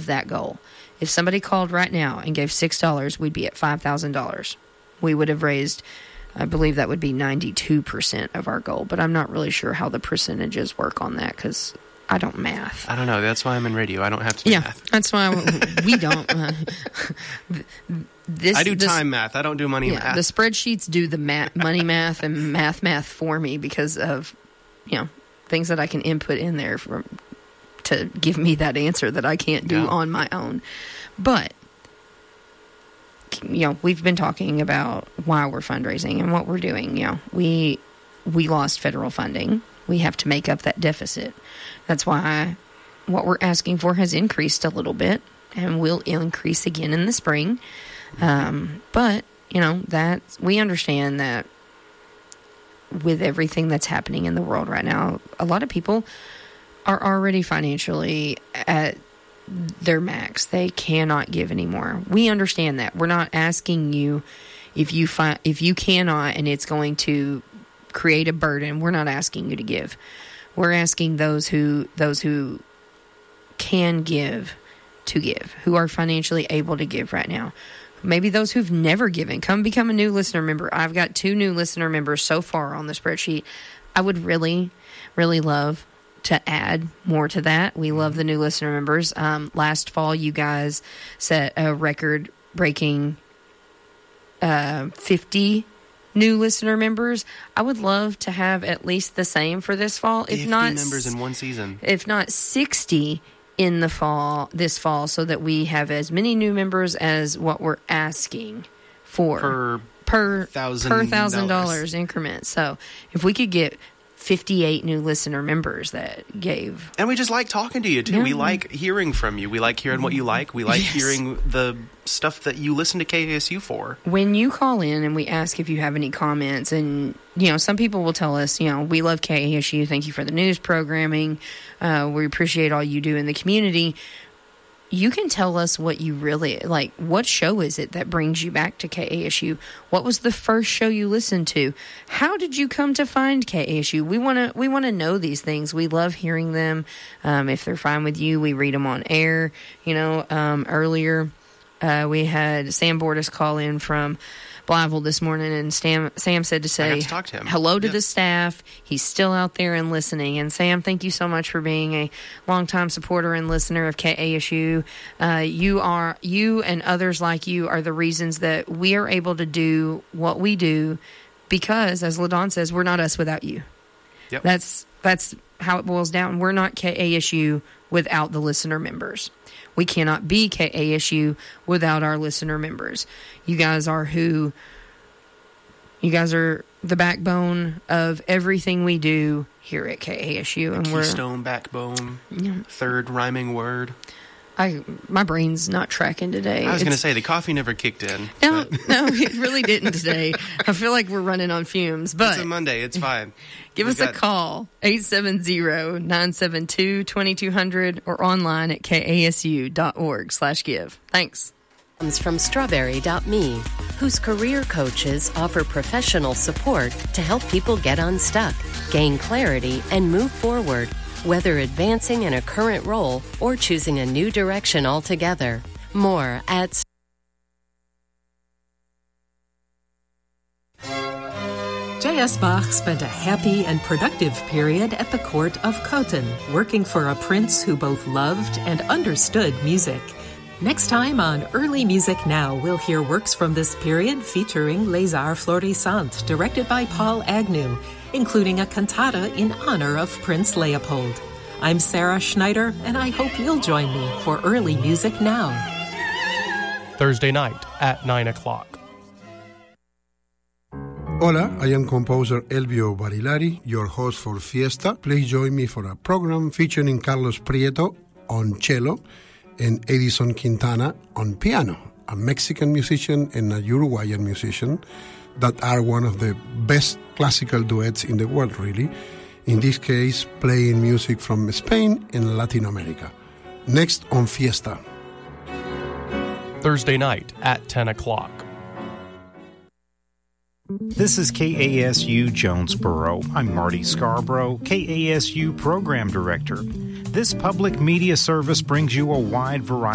of that goal. If somebody called right now and gave $6, we'd be at $5,000. We would have raised, I believe that would be 92% of our goal, but I'm not really sure how the percentages work on that because I don't math. I don't know. That's why I'm in radio. I don't have to do math. That's why we don't. I do time math. I don't do money math. The spreadsheets do the money math and math for me because of, things that I can input in there to give me that answer that I can't do on my own. But, we've been talking about why we're fundraising and what we're doing. We lost federal funding. We have to make up that deficit. That's why what we're asking for has increased a little bit and will increase again in the spring. But, we understand that with everything that's happening in the world right now, a lot of people are already financially at their max. They cannot give anymore. We understand that. We're not asking you if you cannot and it's going to create a burden. We're not asking you to give. We're asking those who can give to give, who are financially able to give right now. Maybe those who've never given, come become a new listener member. I've got 2 new listener members so far on the spreadsheet. I would really, really love to add more to that. We love the new listener members. Last fall, you guys set a record-breaking 50 new listener members. I would love to have at least the same for this fall. If 50 not members in one season. If not 60 in this fall, so that we have as many new members as what we're asking for per $1,000 increment. So if we could get 58 new listener members that gave. And we just like talking to you, too. Yeah. We like hearing from you. We like hearing what you like. We like hearing the stuff that you listen to KASU for. When you call in and we ask if you have any comments, and, some people will tell us, we love KASU. Thank you for the news programming. We appreciate all you do in the community. You can tell us what you really like. What show is it that brings you back to KASU? What was the first show you listened to? How did you come to find KASU? We want to know these things. We love hearing them. If they're fine with you, we read them on air. Earlier we had Sam Bordas call in from Blytheville this morning, and Sam said to say hello to the staff. He's still out there and listening. And Sam, thank you so much for being a longtime supporter and listener of KASU. You and others like you are the reasons that we are able to do what we do, because, as LaDawn says, we're not us without you. Yep. That's how it boils down. We're not KASU without the listener members. We cannot be KASU without our listener members. You guys are the backbone of everything we do here at KASU. And keystone backbone, third rhyming word. My brain's not tracking today. I was going to say, the coffee never kicked in. No, it really didn't today. I feel like we're running on fumes. But it's a Monday. It's fine. Give us a call, 870-972-2200, or online at kasu.org/give. Thanks. From Strawberry.me, whose career coaches offer professional support to help people get unstuck, gain clarity, and move forward, whether advancing in a current role or choosing a new direction altogether. More at J.S. Bach spent a happy and productive period at the court of Cothen, working for a prince who both loved and understood music. Next time on Early Music Now, we'll hear works from this period featuring Les Arts Florissants, directed by Paul Agnew, including a cantata in honor of Prince Leopold. I'm Sarah Schneider, and I hope you'll join me for Early Music Now. Thursday night at 9 o'clock. Hola, I am composer Elvio Barilari, your host for Fiesta. Please join me for a program featuring Carlos Prieto on cello and Edison Quintana on piano, a Mexican musician and a Uruguayan musician that are one of the best classical duets in the world, really. In this case, playing music from Spain and Latin America. Next on Fiesta. Thursday night at 10 o'clock. This is KASU Jonesboro. I'm Marty Scarborough, KASU Program Director. This public media service brings you a wide variety